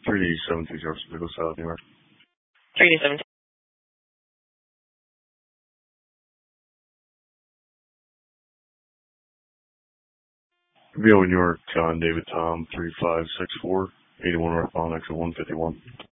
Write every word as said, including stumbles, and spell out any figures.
three D seven two zero Vehicle South, New York. three D seven. Vio, New York, John David Tom three five six four, eighty-one northbound, exit one fifty-one.